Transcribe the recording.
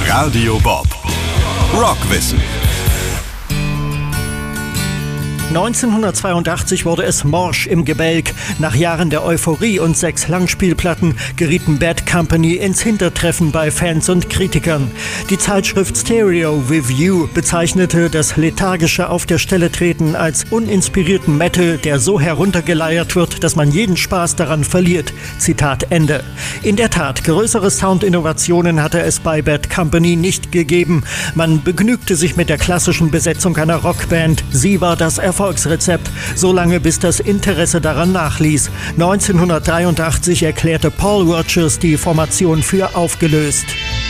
Radio Bob. Rockwissen. 1982 wurde es morsch im Gebälk. Nach Jahren der Euphorie und 6 Langspielplatten gerieten Bad Company ins Hintertreffen bei Fans und Kritikern. Die Zeitschrift Stereo Review bezeichnete das lethargische Auf der Stelle treten als uninspirierten Metal, der so heruntergeleiert wird, dass man jeden Spaß daran verliert. Zitat Ende. In der Tat, größere Soundinnovationen hatte es bei Bad Company nicht gegeben. Man begnügte sich mit der klassischen Besetzung einer Rockband. Sie war das Erfolgsrezept, solange bis das Interesse daran nachließ. 1983 erklärte Paul Rodgers die Formation für aufgelöst.